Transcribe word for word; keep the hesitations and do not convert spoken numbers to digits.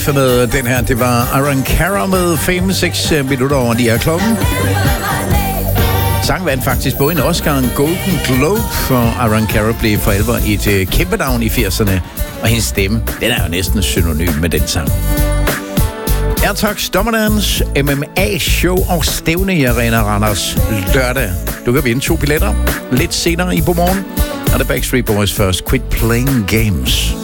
Med den her, det var Aaron Carter med fem seks minutter over de her klokken. Sangen vandt faktisk både en Oscar og en Golden Globe, for Aaron Carter blev for alvor et kæmpe navn i firserne, og hendes stemme, den er jo næsten synonym med den sang. Airtalks Dommerdagens M M A-show og stævne i Arena Randers lørdag. Du kan vinde to billetter lidt senere i på morgen, og det er Backstreet Boys først. Quit Playing Games.